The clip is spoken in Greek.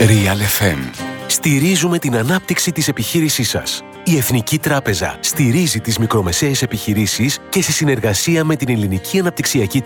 Real FM. Στηρίζουμε την ανάπτυξη της επιχείρησής σας. Η Εθνική Τράπεζα στηρίζει τις μικρομεσαίες επιχειρήσεις και σε συνεργασία με την Ελληνική Αναπτυξιακή